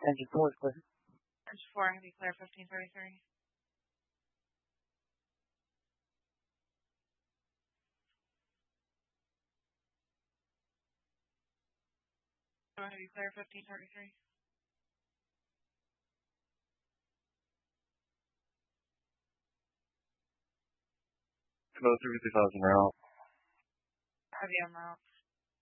Engine 4 is clear. Engine 4, have you clear 1533? Have you clear 1533? Close 350,000 route. Heavy on route.